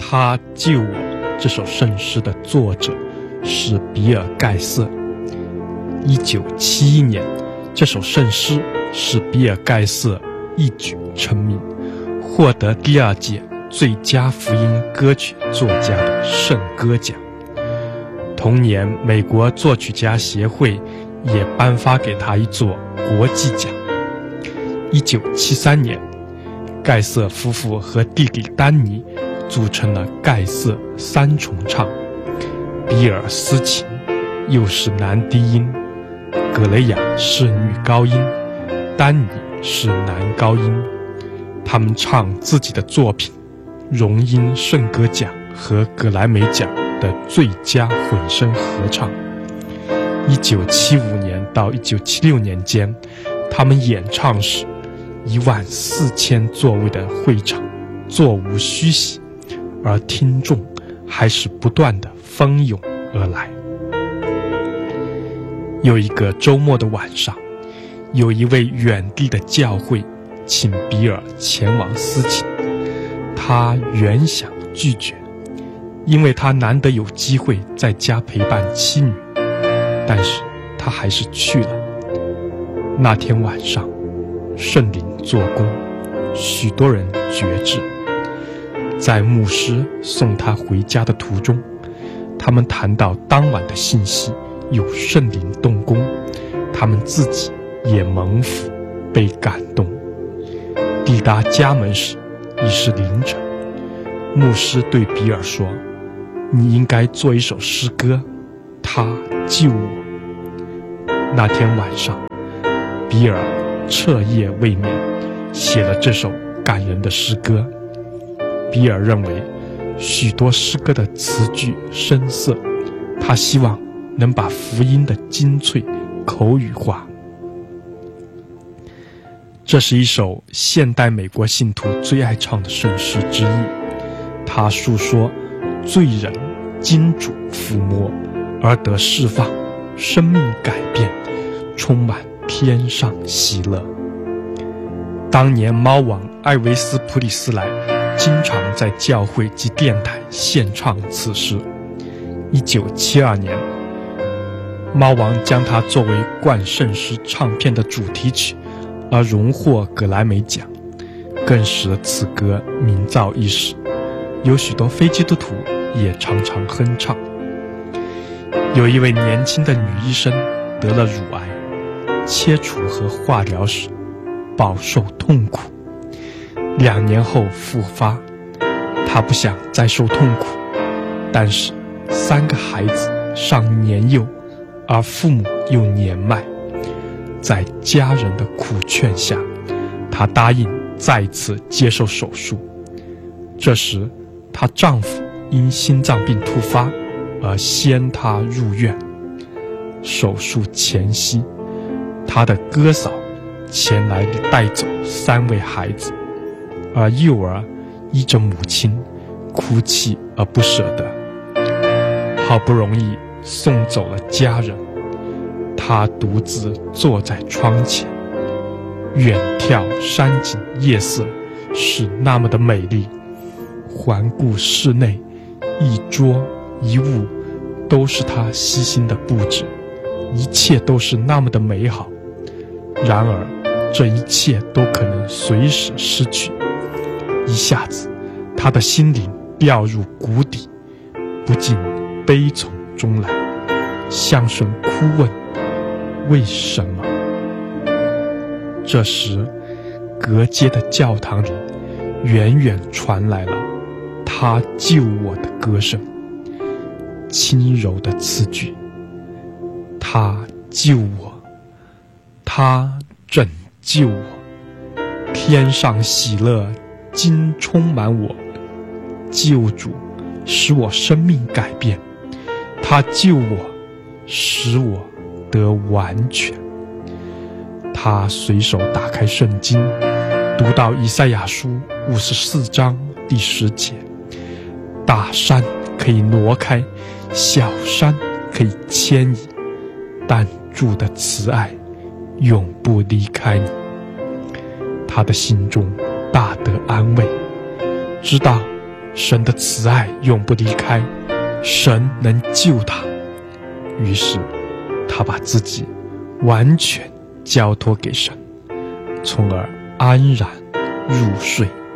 他救我这首圣诗的作者是比尔·盖瑟。1971年，这首圣诗使比尔·盖瑟一举成名，获得第2届最佳福音歌曲作家的圣歌奖。同年，美国作曲家协会也颁发给他一座国际奖。1973年，盖瑟夫妇和弟弟丹尼组成了盖瑟三重唱，比尔斯琴又是男低音，格雷雅是女高音，丹尼是男高音。他们唱自己的作品，荣膺圣歌奖和格莱美奖的最佳混声合唱。1975年到1976年间，他们演唱时14000座位的会场座无虚席，而听众还是不断地蜂涌而来。有一个周末的晚上，有一位远地的教会请比尔前往司琴，他原想拒绝，因为他难得有机会在家陪伴妻女，但是他还是去了。那天晚上，圣灵做工，许多人决志。在牧师送他回家的途中，他们谈到当晚的信息有圣灵动工，他们自己也蒙福被感动。抵达家门时已是凌晨，牧师对比尔说：“你应该做一首诗歌，他救我。”那天晚上，比尔彻夜未眠，写了这首感人的诗歌。比尔认为许多诗歌的词句深涩，他希望能把福音的精粹口语化。这是一首现代美国信徒最爱唱的圣诗之一，它述说罪人经主抚摸而得释放，生命改变，充满天上喜乐。当年猫王艾维斯普里斯莱经常在教会及电台献唱此诗。1972年，猫王将它作为冠圣诗唱片的主题曲而荣获格莱美奖，更使此歌名噪一时，有许多非基督徒也常常哼唱。有一位年轻的女医生得了乳癌，切除和化疗时饱受痛苦，2年后复发。她不想再受痛苦，但是3个孩子尚年幼，而父母又年迈，在家人的苦劝下，她答应再次接受手术。这时她丈夫因心脏病突发而先她入院。手术前夕，她的哥嫂前来带走3位孩子，而幼儿依着母亲哭泣而不舍得。好不容易送走了家人，她独自坐在窗前，远眺山景夜色是那么的美丽，环顾室内，一桌一物都是她悉心的布置，一切都是那么的美好。然而这一切都可能随时失去，一下子他的心灵掉入谷底，不禁悲从中来，向神哭问为什么。这时隔街的教堂里远远传来了他救我的歌声，轻柔的词句：他救我，他拯救我，天上喜乐今充满我，救主使我生命改变，他救我，使我得完全。他随手打开圣经，读到以赛亚书54章第10节：大山可以挪开，小山可以迁移，但主的慈爱永不离开你。他的心中大得安慰，知道神的慈爱永不离开，神能救他。于是他把自己完全交托给神，从而安然入睡。